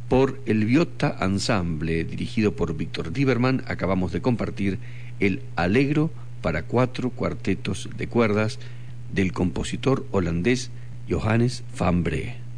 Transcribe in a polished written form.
Por el Viotta Ensemble, dirigido por Víctor Diverman, acabamos de compartir el Allegro para 4 cuartetos de cuerdas del compositor holandés Johannes van Bree.